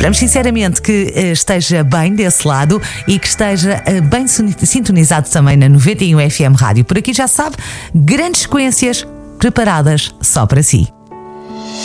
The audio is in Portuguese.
Esperamos sinceramente que esteja bem desse lado e que esteja bem sintonizado também na 91 FM Rádio. Por aqui já sabe, grandes sequências preparadas só para si.